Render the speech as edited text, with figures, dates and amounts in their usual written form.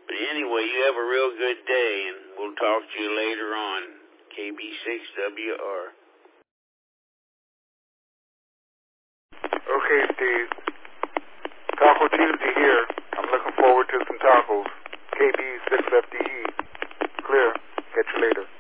But anyway, you have a real good day, and we'll talk to you later on. KB6WR. Okay, Steve. Taco Tuesday here. I'm looking forward to some tacos. KB6FDE. Clear. Catch you later.